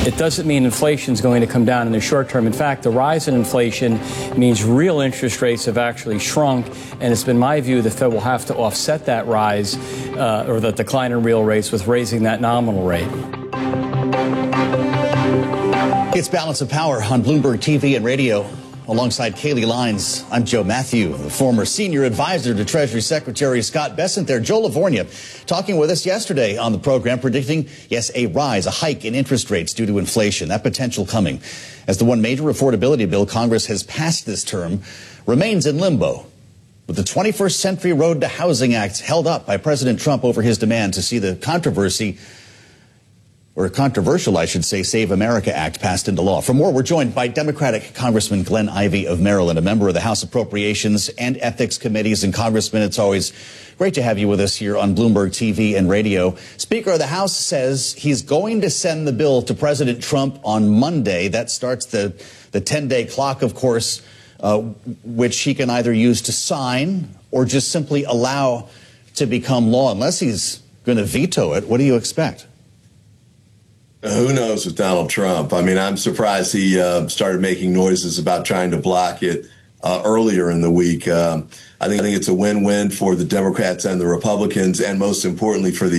It doesn't mean inflation is going to come down in the short term. In fact, the rise in inflation means real interest rates have actually shrunk, and it's been my view the Fed will have to offset that rise or the decline in real rates with raising that nominal rate. It's Balance of Power on Bloomberg TV and radio. Alongside Kayleigh Lines, I'm Joe Matthew, the former senior advisor to Treasury Secretary Scott Bessent there. Joe Livornia talking with us yesterday on the program, predicting, yes, a hike in interest rates due to inflation, that potential coming, as the one major affordability bill Congress has passed this term remains in limbo, with the 21st Century Road to Housing Act held up by President Trump over his demand to see the controversial, I should say, Save America Act passed into law. For more, we're joined by Democratic Congressman Glenn Ivey of Maryland, a member of the House Appropriations and Ethics Committees. And Congressman, it's always great to have you with us here on Bloomberg TV and radio. Speaker of the House says he's going to send the bill to President Trump on Monday. That starts the 10-day clock, of course, which he can either use to sign or just simply allow to become law. Unless he's going to veto it, what do you expect? Who knows with Donald Trump? I mean, I'm surprised he started making noises about trying to block it earlier in the week. I think it's a win-win for the Democrats and the Republicans, and most importantly for the